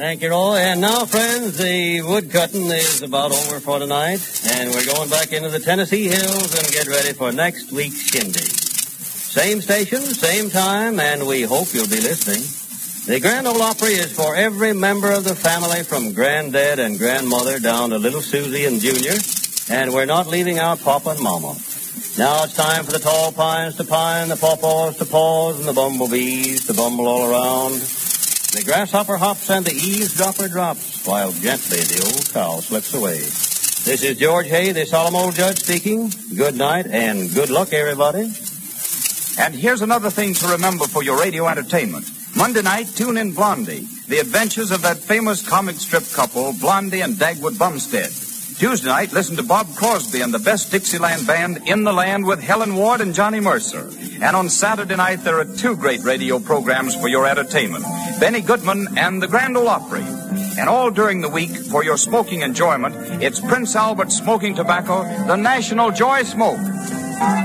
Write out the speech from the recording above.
Thank you, Roy. And now, friends, the wood cutting is about over for tonight, and we're going back into the Tennessee hills and get ready for next week's shindig. Same station, same time, and we hope you'll be listening. The Grand Ole Opry is for every member of the family, from Granddad and Grandmother down to little Susie and Junior, and we're not leaving out Papa and Mama. Now it's time for the tall pines to pine, the pawpaws to pause, and the bumblebees to bumble all around. The grasshopper hops and the eavesdropper drops, while gently the old cow slips away. This is George Hay, the solemn old judge, speaking. Good night and good luck, everybody. And here's another thing to remember for your radio entertainment. Monday night, tune in Blondie, the adventures of that famous comic strip couple, Blondie and Dagwood Bumstead. Tuesday night, listen to Bob Crosby and the best Dixieland band in the land with Helen Ward and Johnny Mercer. And on Saturday night, there are two great radio programs for your entertainment, Benny Goodman and the Grand Ole Opry. And all during the week, for your smoking enjoyment, it's Prince Albert Smoking Tobacco, the National Joy Smoke.